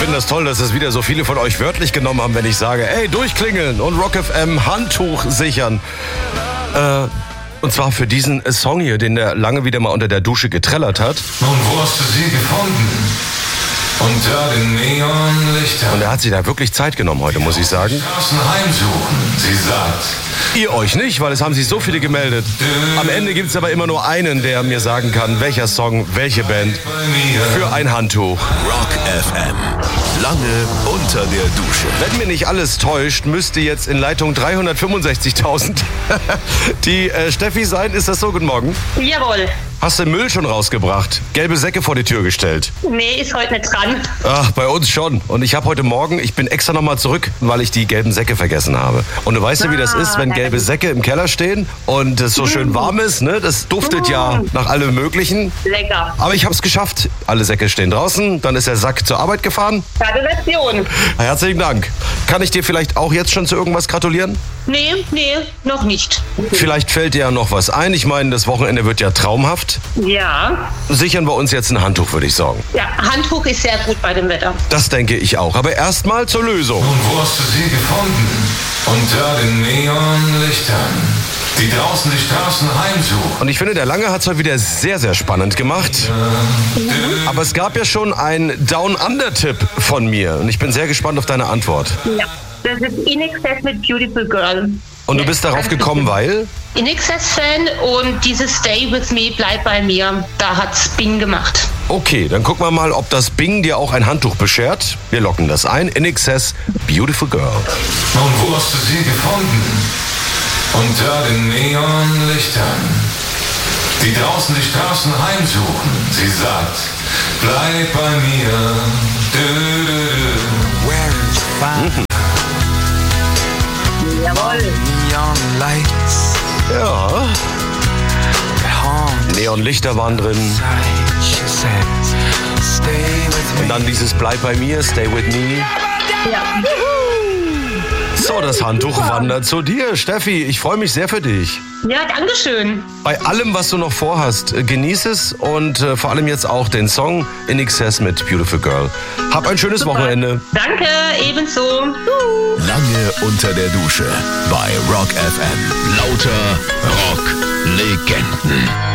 finde das toll, dass es wieder so viele von euch wörtlich genommen haben, wenn ich sage, ey, durchklingeln und Rock FM Handtuch sichern. Und zwar für diesen Song hier, den der lange wieder mal unter der Dusche getrellert hat. Und wo hast du sie gefunden? Unter den Neonlichtern. Und er hat sich da wirklich Zeit genommen heute, muss ich sagen. Straßen heimsuchen, sie sagt. Ihr euch nicht, weil es haben sich so viele gemeldet. Am Ende gibt es aber immer nur einen, der mir sagen kann, welcher Song, welche Band für ein Handtuch. Rock FM. Lange unter der Dusche. Wenn mir nicht alles täuscht, müsste jetzt in Leitung 365.000 die Steffi sein. Ist das so? Guten Morgen. Jawohl. Hast du Müll schon rausgebracht? Gelbe Säcke vor die Tür gestellt? Nee, ist heute nicht dran. Ach, bei uns schon. Und ich habe heute Morgen, ich bin extra nochmal zurück, weil ich die gelben Säcke vergessen habe. Und du weißt ja, wie das ist, wenn gelbe Säcke im Keller stehen und es so schön warm ist, ne? Das duftet ja nach allem Möglichen. Lecker. Aber ich habe es geschafft. Alle Säcke stehen draußen. Dann ist der Sack zur Arbeit gefahren. Gratulation. Herzlichen Dank. Kann ich dir vielleicht auch jetzt schon zu irgendwas gratulieren? Nee, noch nicht. Vielleicht fällt dir ja noch was ein. Ich meine, das Wochenende wird ja traumhaft. Ja. Sichern wir uns jetzt ein Handtuch, würde ich sagen. Ja, Handtuch ist sehr gut bei dem Wetter. Das denke ich auch. Aber erstmal zur Lösung. Und wo hast du sie gefunden? Unter den Neonlichtern, die draußen die Straßen heimsuchen. Und ich finde, der Lange hat es heute wieder sehr, sehr spannend gemacht. Aber es gab ja schon einen Down-Under-Tipp von mir. Und ich bin sehr gespannt auf deine Antwort. Ja. Das ist In Excess mit Beautiful Girl. Und du bist darauf gekommen, weil? In Excess-Fan und dieses Stay With Me, bleib bei mir, da hat's Bing gemacht. Okay, dann gucken wir mal, ob das Bing dir auch ein Handtuch beschert. Wir locken das ein. In Excess, Beautiful Girl. Und wo hast du sie gefunden? Unter den Neonlichtern, die draußen die Straßen heimsuchen. Sie sagt, bleib bei mir. Where is fine? Jawohl. Neon lights. Ja, At home. Neonlichter waren drin. She says, stay with Und me. dann dieses Bleib bei mir, Stay With Me. Ja. So, das Handtuch wandert zu dir. Steffi, ich freue mich sehr für dich. Ja, dankeschön. Bei allem, was du noch vorhast, genieß es und vor allem jetzt auch den Song In Excess mit Beautiful Girl. Hab ein schönes Wochenende. Danke, ebenso. Lange unter der Dusche bei Rock FM. Lauter Rock-Legenden.